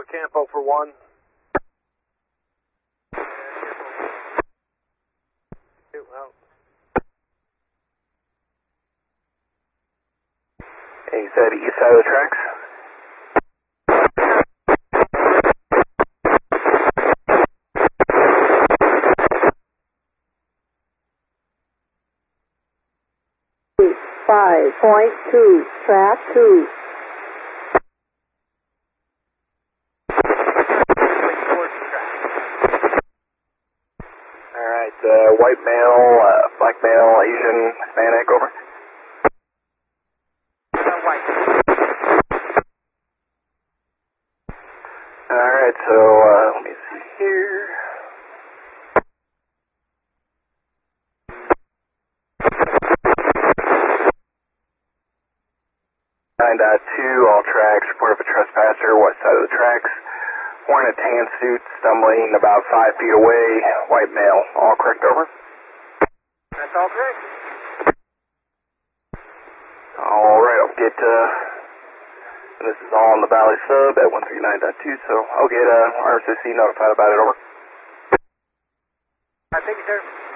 Campo for 1. Two out. He said east side of the tracks. Five 5.2, track 2. Alright, white male, black male, Asian, Hispanic, over. White. Alright, so, let me see here. Two, all tracks, report of a trespasser, west side of the tracks. Wearing a tan suit, stumbling about 5 feet away, white male. All correct, over? That's all correct. Alright, I'll get, this is all on the Valley sub at 139.2, so I'll get, RSSC notified about it, over. Alright, thank you, sir.